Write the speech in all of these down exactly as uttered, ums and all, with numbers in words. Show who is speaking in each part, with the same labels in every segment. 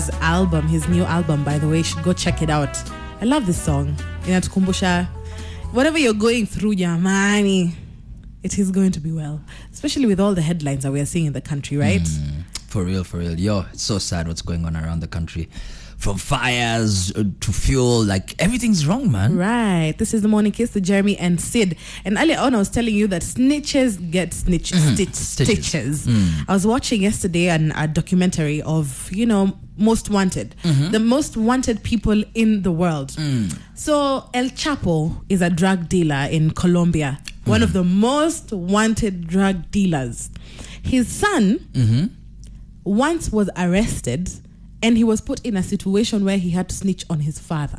Speaker 1: album, his new album, by the way, you should go check it out. I love this song. Inatukumbusha, whatever you're going through, jamani, it is going to be well. Especially with all the headlines that we are seeing in the country, right?
Speaker 2: Mm, for real, for real. Yo, it's so sad what's going on around the country. From fires to fuel, like everything's wrong, man.
Speaker 1: Right. This is the Morning Kiss to Jeremy and Sid. And earlier on, I was telling you that snitches get snitch mm-hmm. stitch, stitches. stitches. Mm. I was watching yesterday an, a documentary of, you know, Most Wanted, mm-hmm. the most wanted people in the world. Mm. So El Chapo is a drug dealer in Colombia, mm-hmm. one of the most wanted drug dealers. His son mm-hmm. once was arrested. And he was put in a situation where he had to snitch on his father.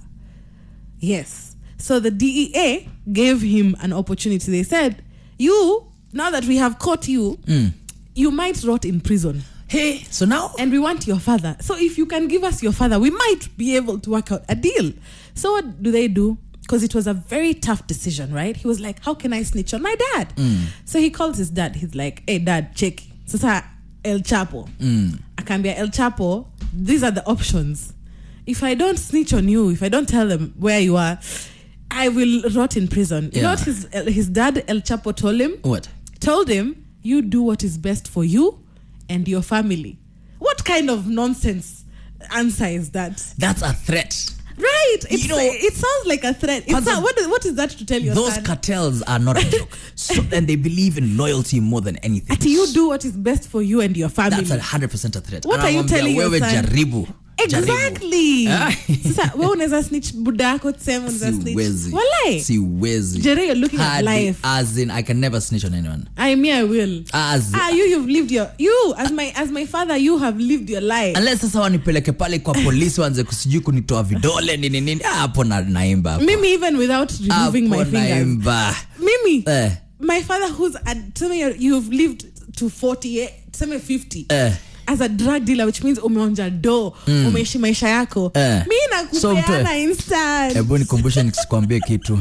Speaker 1: Yes. So the D E A gave him an opportunity. They said, you, now that we have caught you, mm. you might rot in prison.
Speaker 2: Hey, so now?
Speaker 1: And we want your father. So if you can give us your father, we might be able to work out a deal. So what do they do? Because it was a very tough decision, right? He was like, how can I snitch on my dad? Mm. So he calls his dad. He's like, hey, dad, check. So sir, El Chapo. Mm. I can be El Chapo. These are the options. If I don't snitch on you, if I don't tell them where you are, I will rot in prison. Yeah. You know what his, his dad, El Chapo, told him?
Speaker 2: What?
Speaker 1: Told him, you do what is best for you and your family. What kind of nonsense answer is that?
Speaker 2: That's a threat.
Speaker 1: Right. It's, you know, it sounds like a threat. It's not, what, is, what is that to tell your
Speaker 2: Those
Speaker 1: son?
Speaker 2: cartels are not a joke. So, and they believe in loyalty more than anything.
Speaker 1: Until you do what is best for you and your family.
Speaker 2: That's one hundred percent a threat.
Speaker 1: What and are you telling your son?
Speaker 2: Jaribu.
Speaker 1: Exactly. Sasa wewe unaweza snitch budako tuseme unaweza snitch. Walai.
Speaker 2: Siwezi.
Speaker 1: Jerry, you're looking
Speaker 2: Hardly,
Speaker 1: at life.
Speaker 2: As in, I can never snitch on anyone.
Speaker 1: I mean, I will.
Speaker 2: As
Speaker 1: ah, you you've lived your you as my as my father, you have lived your life.
Speaker 2: Unless sasa wanipeleke pale kwa polisi wanze kusijui kunitoa vidole nini nini hapo na naimba.
Speaker 1: Mimi even without removing my fingers.
Speaker 2: Naimba.
Speaker 1: Mimi.
Speaker 2: Eh.
Speaker 1: My father who's at tell me you've lived to forty, tell me fifty.
Speaker 2: Eh.
Speaker 1: As a drug dealer, which means umeonja do, mm. umeishi maisha yako. Eh. Mimi nakupeana so, instant.
Speaker 2: Hebu nikumbushe nikwambie kitu.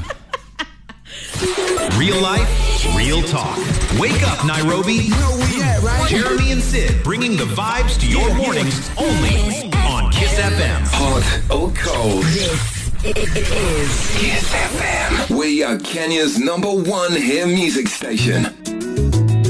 Speaker 3: Real life, real talk. Wake up, Nairobi. You know where we at, right? Jeremy and Sid bringing the vibes to your mornings only on Kiss F M.
Speaker 4: Hot or cold.
Speaker 5: This it, it is
Speaker 4: Kiss F M. We are Kenya's number one hit music station.